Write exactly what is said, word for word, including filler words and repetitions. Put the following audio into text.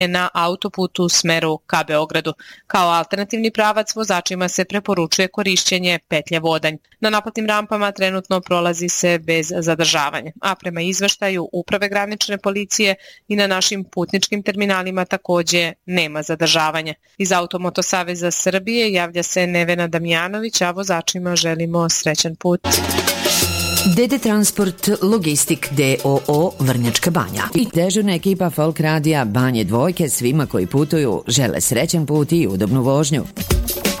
na autoputu u smeru ka Beogradu. Kao alternativni pravac vozačima se preporučuje korišćenje petlje Vodanj. Na naplatnim rampama trenutno prolazi se bez zadržavanja, a prema izveštaju Uprave granične policije i na našim putničkim terminalima takođe nema zadržavanja. Iz Automoto saveza Srbije javlja se Nevena Damjanović, a vozačima želimo srećan put. D D Transport Logistik D O O Vrnjačka Banja i dežurna ekipa Folk radija Banje Dvojke svima koji putuju žele srećan put i udobnu vožnju.